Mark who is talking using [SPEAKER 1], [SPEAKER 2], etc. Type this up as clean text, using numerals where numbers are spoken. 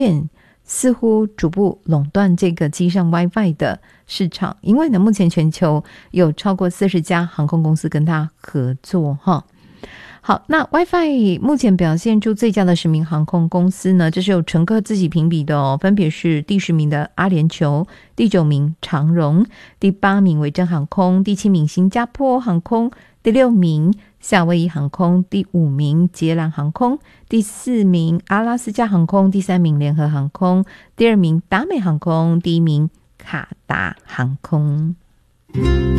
[SPEAKER 1] 似乎逐步垄断这个机上 WiFi 的市场，因为呢，目前全球有超过40家航空公司跟它合作哈。好，那 WiFi 目前表现出最佳的10名航空公司呢，这是有乘客自己评比的哦，分别是第10名的阿联酋，第9名长荣，第8名维珍航空，第7名新加坡航空，第6名夏威夷航空，第5名捷兰航空，第4名阿拉斯加航空，第3名联合航空，第2名达美航空，第1名卡达航空。